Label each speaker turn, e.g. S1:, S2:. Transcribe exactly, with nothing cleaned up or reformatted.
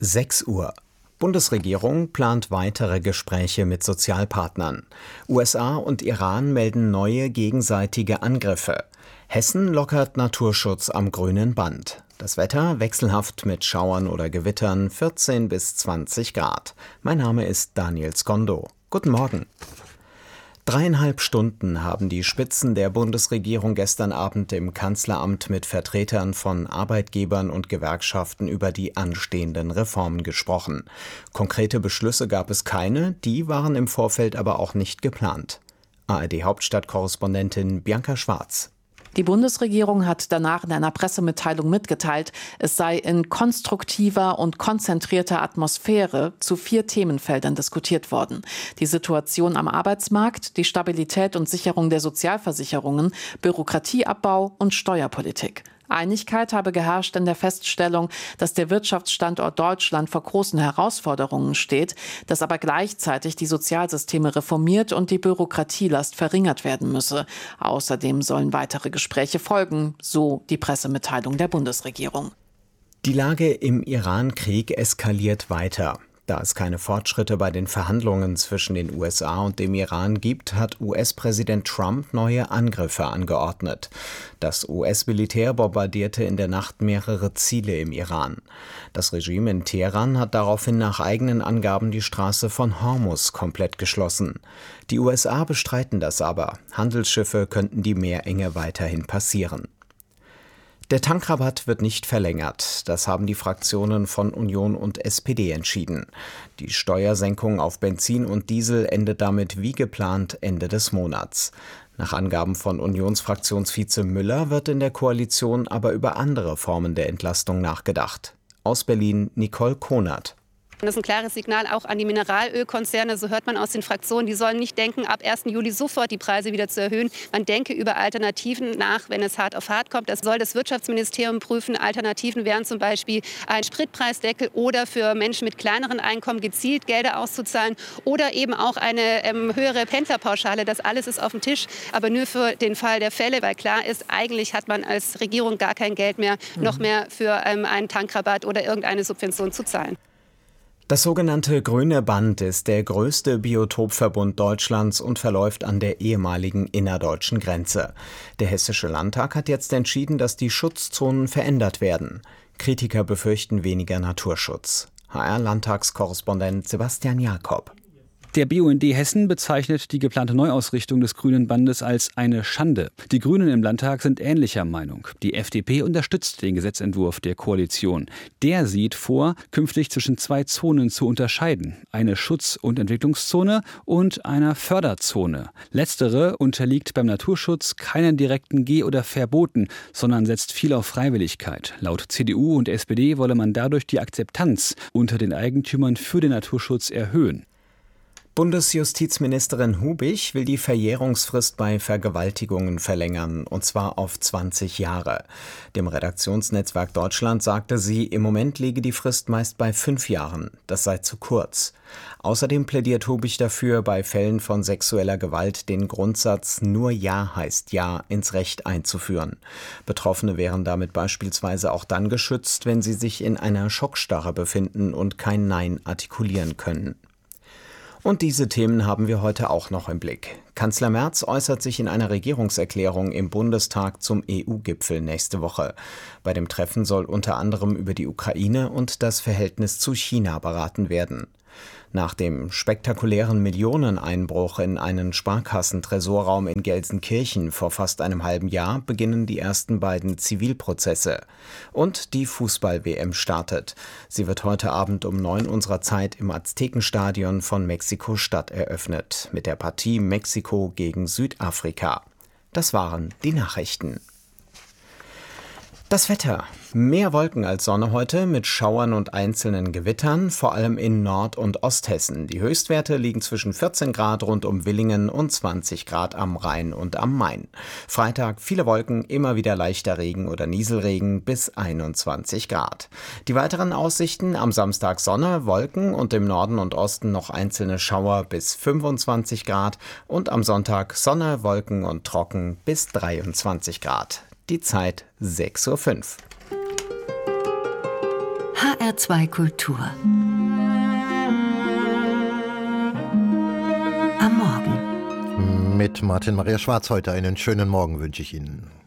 S1: sechs Uhr. Bundesregierung plant weitere Gespräche mit Sozialpartnern. U S A und Iran melden neue gegenseitige Angriffe. Hessen lockert Naturschutz am grünen Band. Das Wetter wechselhaft mit Schauern oder Gewittern, vierzehn bis zwanzig Grad. Mein Name ist Daniel Skondo. Guten Morgen. Dreieinhalb Stunden haben die Spitzen der Bundesregierung gestern Abend im Kanzleramt mit Vertretern von Arbeitgebern und Gewerkschaften über die anstehenden Reformen gesprochen. Konkrete Beschlüsse gab es keine, die waren im Vorfeld aber auch nicht geplant. A R D-Hauptstadtkorrespondentin Bianca Schwarz.
S2: Die Bundesregierung hat danach in einer Pressemitteilung mitgeteilt, es sei in konstruktiver und konzentrierter Atmosphäre zu vier Themenfeldern diskutiert worden. Die Situation am Arbeitsmarkt, die Stabilität und Sicherung der Sozialversicherungen, Bürokratieabbau und Steuerpolitik. Einigkeit habe geherrscht in der Feststellung, dass der Wirtschaftsstandort Deutschland vor großen Herausforderungen steht, dass aber gleichzeitig die Sozialsysteme reformiert und die Bürokratielast verringert werden müsse. Außerdem sollen weitere Gespräche folgen, so die Pressemitteilung der Bundesregierung.
S1: Die Lage im Iran-Krieg eskaliert weiter. Da es keine Fortschritte bei den Verhandlungen zwischen den U S A und dem Iran gibt, hat U S-Präsident Trump neue Angriffe angeordnet. Das U S-Militär bombardierte in der Nacht mehrere Ziele im Iran. Das Regime in Teheran hat daraufhin nach eigenen Angaben die Straße von Hormuz komplett geschlossen. Die U S A bestreiten das aber. Handelsschiffe könnten die Meerenge weiterhin passieren. Der Tankrabatt wird nicht verlängert. Das haben die Fraktionen von Union und S P D entschieden. Die Steuersenkung auf Benzin und Diesel endet damit wie geplant Ende des Monats. Nach Angaben von Unionsfraktionsvize Müller wird in der Koalition aber über andere Formen der Entlastung nachgedacht. Aus Berlin Nicole Konert.
S3: Das ist ein klares Signal auch an die Mineralölkonzerne, so hört man aus den Fraktionen. Die sollen nicht denken, ab ersten Juli sofort die Preise wieder zu erhöhen. Man denke über Alternativen nach, wenn es hart auf hart kommt. Das soll das Wirtschaftsministerium prüfen. Alternativen wären zum Beispiel ein Spritpreisdeckel oder für Menschen mit kleineren Einkommen gezielt Gelder auszuzahlen oder eben auch eine ähm, höhere Pendlerpauschale. Das alles ist auf dem Tisch, aber nur für den Fall der Fälle, weil klar ist, eigentlich hat man als Regierung gar kein Geld mehr, mhm. noch mehr für ähm, einen Tankrabatt oder irgendeine Subvention zu zahlen.
S1: Das sogenannte Grüne Band ist der größte Biotopverbund Deutschlands und verläuft an der ehemaligen innerdeutschen Grenze. Der Hessische Landtag hat jetzt entschieden, dass die Schutzzonen verändert werden. Kritiker befürchten weniger Naturschutz. H R-Landtagskorrespondent Sebastian Jakob.
S4: Der B U N D Hessen bezeichnet die geplante Neuausrichtung des Grünen Bandes als eine Schande. Die Grünen im Landtag sind ähnlicher Meinung. Die F D P unterstützt den Gesetzentwurf der Koalition. Der sieht vor, künftig zwischen zwei Zonen zu unterscheiden. Eine Schutz- und Entwicklungszone und einer Förderzone. Letztere unterliegt beim Naturschutz keinen direkten Geh- oder Verboten, sondern setzt viel auf Freiwilligkeit. Laut C D U und S P D wolle man dadurch die Akzeptanz unter den Eigentümern für den Naturschutz erhöhen.
S1: Bundesjustizministerin Hubich will die Verjährungsfrist bei Vergewaltigungen verlängern, und zwar auf zwanzig Jahre. Dem Redaktionsnetzwerk Deutschland sagte sie, im Moment liege die Frist meist bei fünf Jahren. Das sei zu kurz. Außerdem plädiert Hubich dafür, bei Fällen von sexueller Gewalt den Grundsatz "Nur Ja heißt Ja" ins Recht einzuführen. Betroffene wären damit beispielsweise auch dann geschützt, wenn sie sich in einer Schockstarre befinden und kein Nein artikulieren können. Und diese Themen haben wir heute auch noch im Blick. Kanzler Merz äußert sich in einer Regierungserklärung im Bundestag zum E U-Gipfel nächste Woche. Bei dem Treffen soll unter anderem über die Ukraine und das Verhältnis zu China beraten werden. Nach dem spektakulären Millioneneinbruch in einen Sparkassentresorraum in Gelsenkirchen vor fast einem halben Jahr beginnen die ersten beiden Zivilprozesse. Und die Fußball-W M startet. Sie wird heute Abend um neun unserer Zeit im Aztekenstadion von Mexiko-Stadt eröffnet, mit der Partie Mexiko gegen Südafrika. Das waren die Nachrichten. Das Wetter. Mehr Wolken als Sonne heute mit Schauern und einzelnen Gewittern, vor allem in Nord- und Osthessen. Die Höchstwerte liegen zwischen vierzehn Grad rund um Villingen und zwanzig Grad am Rhein und am Main. Freitag viele Wolken, immer wieder leichter Regen oder Nieselregen bis einundzwanzig Grad. Die weiteren Aussichten: am Samstag Sonne, Wolken und im Norden und Osten noch einzelne Schauer bis fünfundzwanzig Grad und am Sonntag Sonne, Wolken und trocken bis dreiundzwanzig Grad. Die Zeit sechs Uhr fünf.
S5: H R zwei Kultur. Am Morgen.
S6: Mit Martin Maria Schwarz heute einen schönen Morgen wünsche ich Ihnen.